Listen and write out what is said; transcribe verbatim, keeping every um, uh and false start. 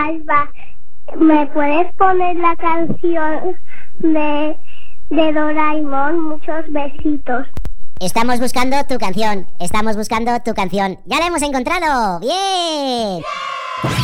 Alba, ¿me puedes poner la canción de, de Doraemon? Muchos besitos. Estamos buscando tu canción, estamos buscando tu canción. ¡Ya la hemos encontrado! ¡Bien!